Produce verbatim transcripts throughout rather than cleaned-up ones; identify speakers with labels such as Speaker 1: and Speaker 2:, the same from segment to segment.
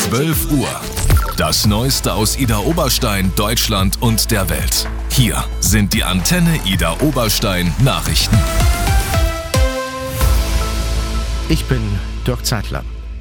Speaker 1: zwölf Uhr. Das Neueste aus Idar Oberstein, Deutschland und der Welt. Hier sind die Antenne Idar Oberstein Nachrichten.
Speaker 2: Ich bin Dirk Zeitler.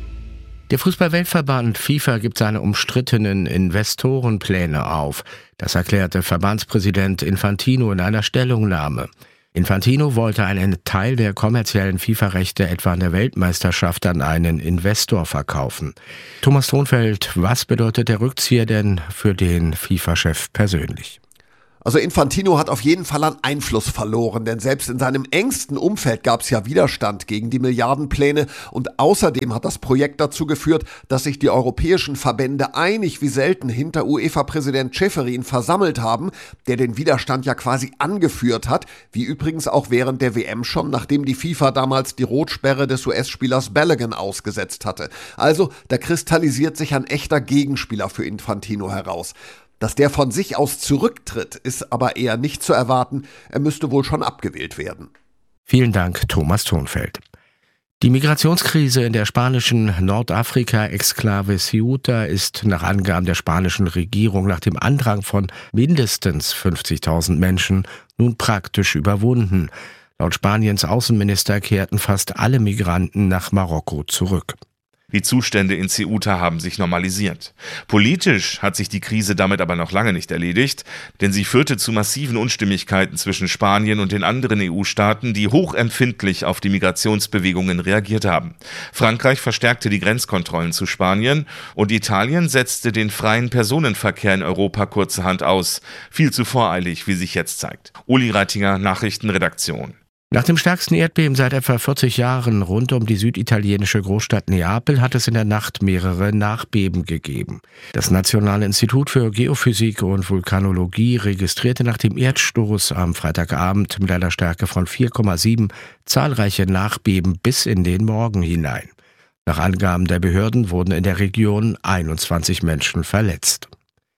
Speaker 2: Der Fußball-Weltverband FIFA gibt seine umstrittenen Investorenpläne auf. Das erklärte Verbandspräsident Infantino in einer Stellungnahme. Infantino wollte einen Teil der kommerziellen FIFA-Rechte etwa an der Weltmeisterschaft an einen Investor verkaufen. Thomas Thonfeld, was bedeutet der Rückzieher denn für den FIFA-Chef persönlich?
Speaker 3: Also Infantino hat auf jeden Fall an Einfluss verloren, denn selbst in seinem engsten Umfeld gab es ja Widerstand gegen die Milliardenpläne und außerdem hat das Projekt dazu geführt, dass sich die europäischen Verbände einig wie selten hinter UEFA-Präsident Ceferin versammelt haben, der den Widerstand ja quasi angeführt hat, wie übrigens auch während der W M schon, nachdem die FIFA damals die Rotsperre des U S-Spielers Balogun ausgesetzt hatte. Also da kristallisiert sich ein echter Gegenspieler für Infantino heraus. Dass der von sich aus zurücktritt, ist aber eher nicht zu erwarten. Er müsste wohl schon abgewählt werden.
Speaker 2: Vielen Dank, Thomas Thonfeld. Die Migrationskrise in der spanischen Nordafrika-Exklave Ceuta ist nach Angaben der spanischen Regierung nach dem Andrang von mindestens fünfzigtausend Menschen nun praktisch überwunden. Laut Spaniens Außenminister kehrten fast alle Migranten nach Marokko zurück.
Speaker 4: Die Zustände in Ceuta haben sich normalisiert. Politisch hat sich die Krise damit aber noch lange nicht erledigt, denn sie führte zu massiven Unstimmigkeiten zwischen Spanien und den anderen E U-Staaten, die hochempfindlich auf die Migrationsbewegungen reagiert haben. Frankreich verstärkte die Grenzkontrollen zu Spanien und Italien setzte den freien Personenverkehr in Europa kurzerhand aus. Viel zu voreilig, wie sich jetzt zeigt. Uli Reitinger, Nachrichtenredaktion.
Speaker 2: Nach dem stärksten Erdbeben seit etwa vierzig Jahren rund um die süditalienische Großstadt Neapel hat es in der Nacht mehrere Nachbeben gegeben. Das Nationale Institut für Geophysik und Vulkanologie registrierte nach dem Erdstoß am Freitagabend mit einer Stärke von vier Komma sieben zahlreiche Nachbeben bis in den Morgen hinein. Nach Angaben der Behörden wurden in der Region einundzwanzig Menschen verletzt.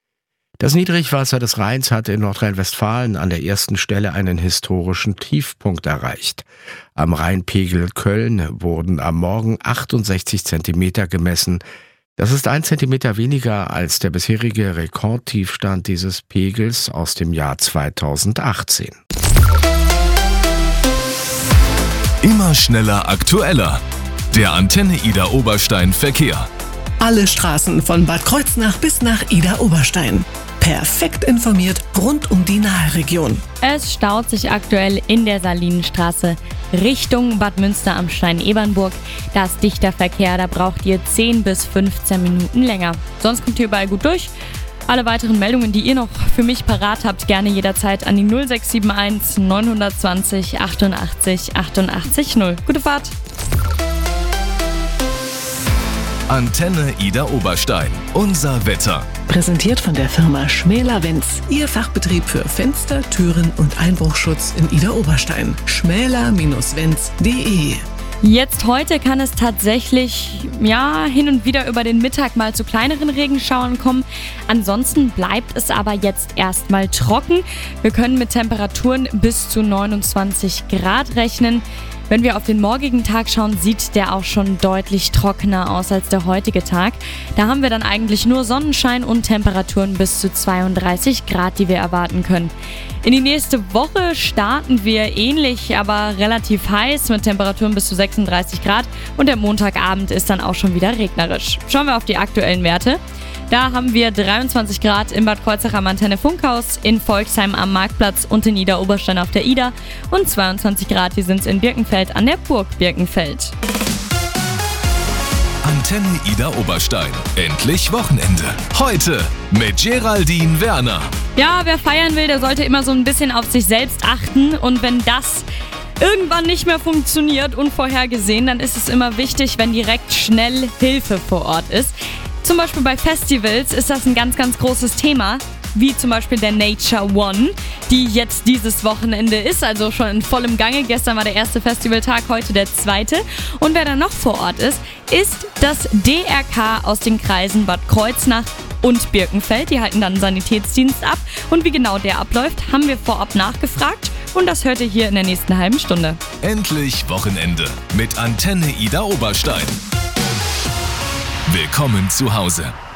Speaker 2: Das Niedrigwasser des Rheins hat in Nordrhein-Westfalen an der ersten Stelle einen historischen Tiefpunkt erreicht. Am Rheinpegel Köln wurden am Morgen achtundsechzig Zentimeter gemessen. Das ist ein Zentimeter weniger als der bisherige Rekordtiefstand dieses Pegels aus dem Jahr zweitausendachtzehn.
Speaker 1: Immer schneller, aktueller. Der Antenne Idar Oberstein Verkehr.
Speaker 5: Alle Straßen von Bad Kreuznach bis nach Idar Oberstein. Perfekt informiert rund um die Naheregion.
Speaker 6: Es staut sich aktuell in der Salinenstraße Richtung Bad Münster am Stein-Ebernburg. Da ist dichter Verkehr, da braucht ihr zehn bis fünfzehn Minuten länger. Sonst kommt ihr überall gut durch. Alle weiteren Meldungen, die ihr noch für mich parat habt, gerne jederzeit an die null sechs sieben eins neun zwei null achtundachtzig achtundachtzig null. Gute Fahrt!
Speaker 1: Antenne Idar Oberstein. Unser Wetter.
Speaker 5: Präsentiert von der Firma Schmäler-Wenz. Ihr Fachbetrieb für Fenster, Türen und Einbruchschutz in Idar Oberstein. schmäler Bindestrich wenz punkt de.
Speaker 6: Jetzt heute kann es tatsächlich ja hin und wieder über den Mittag mal zu kleineren Regenschauern kommen. Ansonsten bleibt es aber jetzt erstmal trocken. Wir können mit Temperaturen bis zu neunundzwanzig Grad rechnen. Wenn wir auf den morgigen Tag schauen, sieht der auch schon deutlich trockener aus als der heutige Tag. Da haben wir dann eigentlich nur Sonnenschein und Temperaturen bis zu zweiunddreißig Grad, die wir erwarten können. In die nächste Woche starten wir ähnlich, aber relativ heiß mit Temperaturen bis zu sechsunddreißig Grad und der Montagabend ist dann auch schon wieder regnerisch. Schauen wir auf die aktuellen Werte. Da haben wir dreiundzwanzig Grad in Bad Kreuznach am Antenne Funkhaus, in Volksheim am Marktplatz und in Idar Oberstein auf der Idar und zweiundzwanzig Grad, die sind es in Birkenfeld an der Burg Birkenfeld.
Speaker 1: Antenne Idar Oberstein. Endlich Wochenende. Heute mit Geraldine Werner.
Speaker 6: Ja, wer feiern will, der sollte immer so ein bisschen auf sich selbst achten und wenn das irgendwann nicht mehr funktioniert, unvorhergesehen, dann ist es immer wichtig, wenn direkt schnell Hilfe vor Ort ist. Zum Beispiel bei Festivals ist das ein ganz, ganz großes Thema, wie zum Beispiel der Nature One, die jetzt dieses Wochenende ist, also schon in vollem Gange. Gestern war der erste Festivaltag, heute der zweite. Und wer dann noch vor Ort ist, ist das D R K aus den Kreisen Bad Kreuznach und Birkenfeld. Die halten dann einen Sanitätsdienst ab. Und wie genau der abläuft, haben wir vorab nachgefragt. Und das hört ihr hier in der nächsten halben Stunde.
Speaker 1: Endlich Wochenende mit Antenne Idar Oberstein. Willkommen zu Hause.